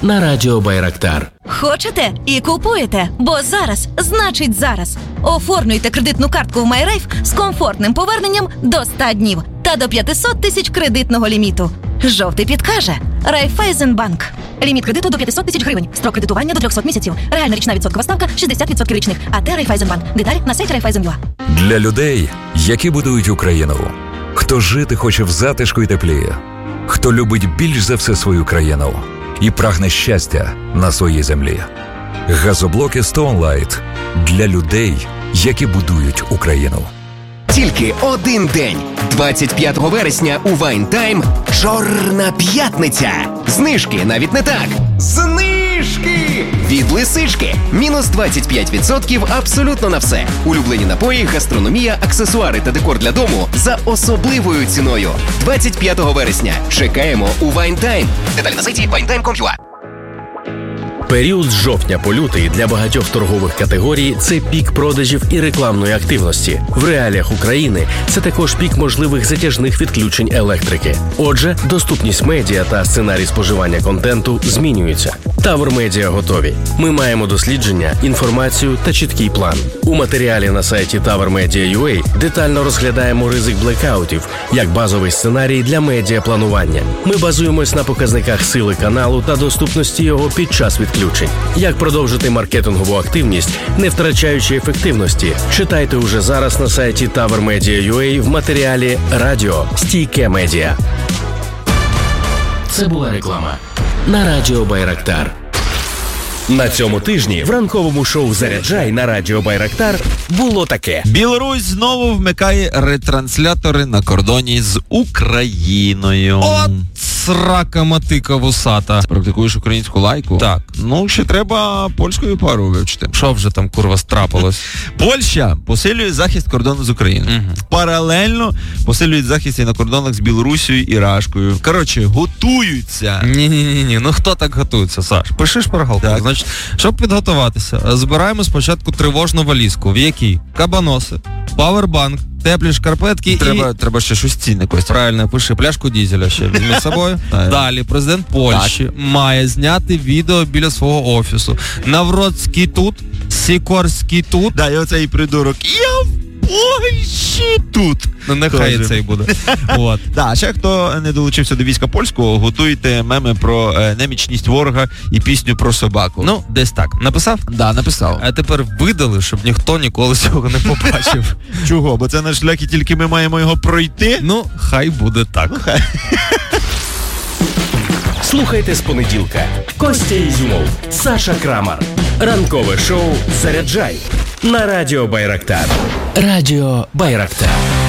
на Радіо Байрактар. Хочете і купуєте, бо зараз значить зараз. Оформлюйте кредитну картку в MyRafe з комфортним поверненням до 100 днів та до 500 тисяч кредитного ліміту. Жовтий підкаже. Райфайзенбанк. Ліміт кредиту до 500 тисяч гривень. Строк кредитування до 300 місяців. Реальна річна відсоткова ставка 60% річних. АТ Райфайзенбанк. Деталі на сайті Райфайзен.ua. Для людей, які будують Україну. Хто жити хоче в затишку і теплі. Хто любить більш за все свою країну і прагне щастя на своїй землі. Газоблоки Stoneline для людей, які будують Україну. Тільки один день. 25 вересня у Вайнтайм Чорна п'ятниця. Знижки навіть не так. Знижки! Від Лисички. Мінус 25% абсолютно на все. Улюблені напої, гастрономія, аксесуари та декор для дому за особливою ціною. 25 вересня. Чекаємо у Вайнтайм. Деталі на сайті wine.com.ua. Період з жовтня по лютий для багатьох торгових категорій – це пік продажів і рекламної активності. В реаліях України це також пік можливих затяжних відключень електрики. Отже, доступність медіа та сценарій споживання контенту змінюються. Тавр Медіа готові. Ми маємо дослідження, інформацію та чіткий план. У матеріалі на сайті TowerMedia.ua детально розглядаємо ризик блекаутів як базовий сценарій для медіапланування. Ми базуємось на показниках сили каналу та доступності його під час відключень. Як продовжити маркетингову активність, не втрачаючи ефективності? Читайте уже зараз на сайті TowerMedia.ua в матеріалі «Радіо. Стійке медіа». Це була реклама на Радіо Байрактар. На цьому тижні в ранковому шоу «Заряджай» на Радіо Байрактар було таке. Білорусь знову вмикає ретранслятори на кордоні з Україною. От срака мотика вусата. Практикуєш українську лайку? Так. Ну, ще треба польською пару вивчити. Що вже там, курва, страпилось? Польща посилює захист кордону з Україною. Паралельно посилюють захист і на кордонах з Білорусією і Рашкою. Коротше, готуються. Ні. Ну хто так готується, Саш? Пиши шпаргалку. Так. Значить, щоб підготуватися, збираємо спочатку тривожну валізку, в якій кабаноси, павербанк, теплі шкарпетки Треба ще щось цінне, Костя. Правильно, пиши, пляшку дізеля ще візьми з собою. Далі, президент Польщі має зняти відео біля свого офісу. Навроцький тут, Сікорський тут. Да, і оцей придурок. Я в Польщі тут. Ну, нехай це і буде. От. Да, а ще хто не долучився до війська польського, готуйте меми про немічність ворога і пісню про собаку. Ну, десь так. Написав? Да, написав. А тепер видали, щоб ніхто ніколи цього не побачив. Чого? Бо це наш шлях і тільки ми маємо його пройти? Ну, хай буде так. Слухайте з понеділка. Костя Ізюмов, Саша Крамар. Ранкове шоу «Заряджай» на Радіо Байрактар. Радіо Байрактар.